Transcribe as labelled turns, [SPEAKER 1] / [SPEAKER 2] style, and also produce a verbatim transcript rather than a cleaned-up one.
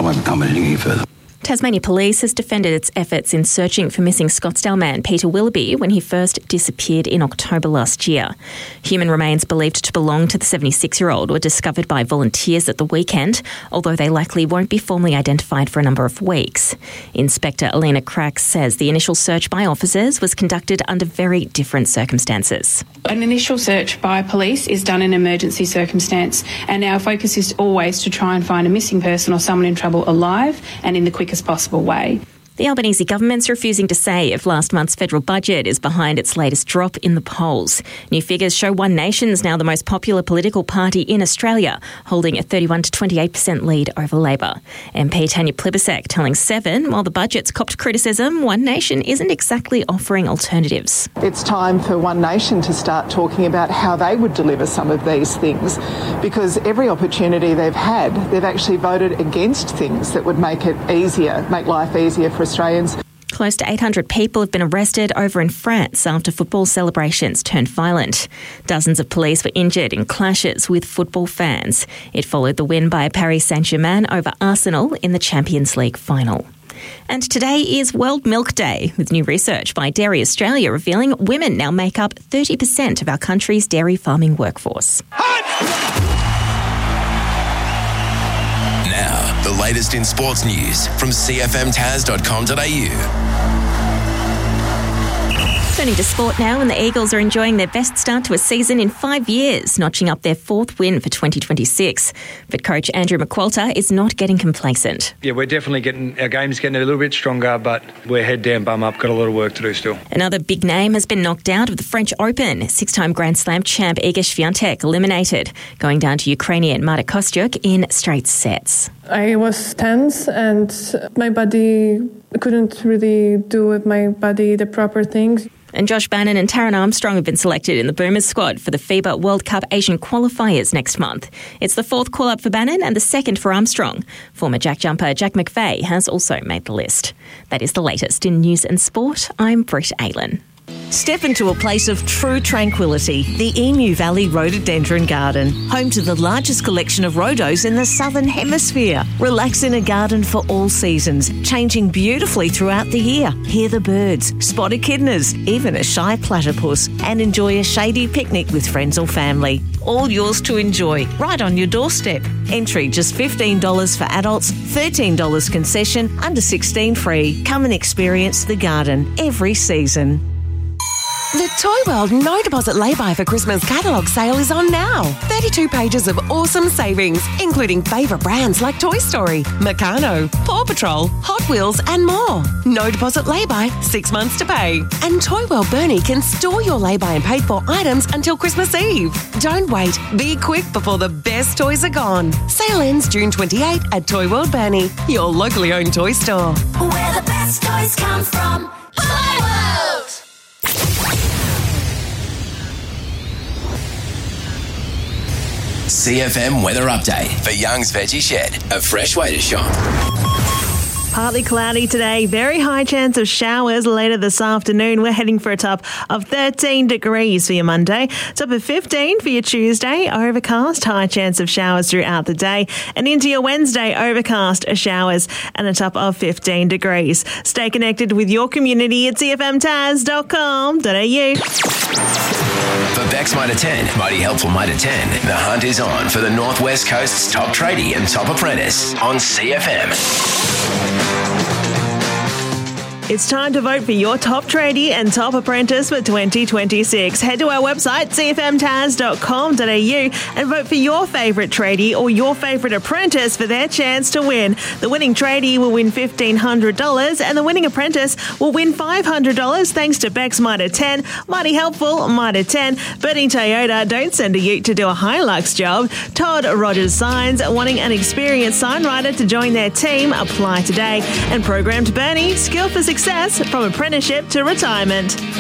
[SPEAKER 1] won't comment any further.
[SPEAKER 2] Tasmania Police has defended its efforts in searching for missing Scottsdale man Peter Willoughby when he first disappeared in October last year. Human remains believed to belong to the seventy-six-year-old were discovered by volunteers at the weekend, although they likely won't be formally identified for a number of weeks. Inspector Alina Crack says the initial search by officers was conducted under very different circumstances.
[SPEAKER 3] An initial search by police is done in an emergency circumstance, and our focus is always to try and find a missing person or someone in trouble alive and in the quickest possible way.
[SPEAKER 2] The Albanese government's refusing to say if last month's federal budget is behind its latest drop in the polls. New figures show One Nation's now the most popular political party in Australia, holding a thirty-one to twenty-eight percent lead over Labor. M P Tanya Plibersek telling Seven, while the budget's copped criticism, One Nation isn't exactly offering alternatives.
[SPEAKER 4] It's time for One Nation to start talking about how they would deliver some of these things, because every opportunity they've had, they've actually voted against things that would make it easier, make life easier for Australians.
[SPEAKER 2] Close to eight hundred people have been arrested over in France after football celebrations turned violent. Dozens of police were injured in clashes with football fans. It followed the win by Paris Saint-Germain over Arsenal in the Champions League final. And today is World Milk Day, with new research by Dairy Australia revealing women now make up thirty percent of our country's dairy farming workforce.
[SPEAKER 5] Now, the latest in sports news from c f m tas dot com dot a u.
[SPEAKER 2] Turning to sport now, and the Eagles are enjoying their best start to a season in five years, notching up their fourth win for twenty twenty-six. But coach Andrew McQualter is not getting complacent.
[SPEAKER 6] Yeah, we're definitely getting, our game's getting a little bit stronger, but we're head down, bum up, got a lot of work to do still.
[SPEAKER 2] Another big name has been knocked out of the French Open. Six-time Grand Slam champ Iga Swiatek eliminated, going down to Ukrainian Marta Kostyuk in straight sets.
[SPEAKER 7] I was tense and my body couldn't really do with my body the proper things.
[SPEAKER 2] And Josh Bannon and Taryn Armstrong have been selected in the Boomers squad for the FIBA World Cup Asian qualifiers next month. It's the fourth call-up for Bannon and the second for Armstrong. Former Jack jumper Jack McVeigh has also made the list. That is the latest in news and sport. I'm Britt Aylan.
[SPEAKER 8] Step into a place of true tranquility, the Emu Valley Rhododendron Garden, home to the largest collection of rhodos in the Southern Hemisphere. Relax in a garden for all seasons, changing beautifully throughout the year. Hear the birds, spot echidnas, even a shy platypus, and enjoy a shady picnic with friends or family. All yours to enjoy, right on your doorstep. Entry just fifteen dollars for adults, thirteen dollars concession, under sixteen free. Come and experience the garden every season.
[SPEAKER 9] The Toy World No Deposit Lay-By for Christmas catalogue sale is on now. thirty-two pages of awesome savings, including favourite brands like Toy Story, Meccano, Paw Patrol, Hot Wheels and more. No deposit lay-by, six months to pay. And Toy World Burnie can store your lay-by and paid-for items until Christmas Eve. Don't wait. Be quick before the best toys are gone. Sale ends June twenty-eighth at Toy World Burnie, your locally owned toy store.
[SPEAKER 10] Where the best toys come from. Toy World!
[SPEAKER 5] C F M weather update for Young's Veggie Shed, a fresh way to shop.
[SPEAKER 11] Partly cloudy today, very high chance of showers later this afternoon. We're heading for a top of thirteen degrees for your Monday, top of fifteen for your Tuesday, overcast, high chance of showers throughout the day, and into your Wednesday, overcast, showers, and a top of fifteen degrees. Stay connected with your community at c f m tas dot com dot a u.
[SPEAKER 5] For Bex Mitre ten, Mighty Helpful Mitre ten, the hunt is on for the North West Coast's top tradie and top apprentice on C F M.
[SPEAKER 11] It's time to vote for your top tradie and top apprentice for twenty twenty-six. Head to our website, c f m tas dot com dot a u, and vote for your favourite tradie or your favourite apprentice for their chance to win. The winning tradie will win fifteen hundred dollars and the winning apprentice will win five hundred dollars thanks to Bex Mitre ten, Mighty Helpful Mitre ten, Bernie Toyota, don't send a ute to do a Hilux job, Todd Rogers Signs, wanting an experienced sign writer to join their team, apply today, and Programmed Bernie, skill for success from apprenticeship to retirement.